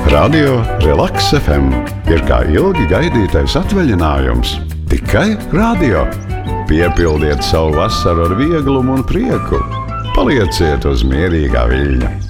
Radio Relaks FM ir kā ilgi gaidītais atvaļinājums. Tikai radio. Piepildiet savu vasaru ar vieglumu un prieku. Palieciet uz mierīgā viļņa.